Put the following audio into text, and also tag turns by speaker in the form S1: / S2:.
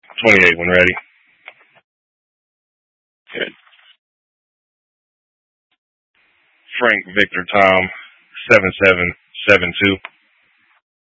S1: 28 when ready. Good. Frank Victor Tom 7772.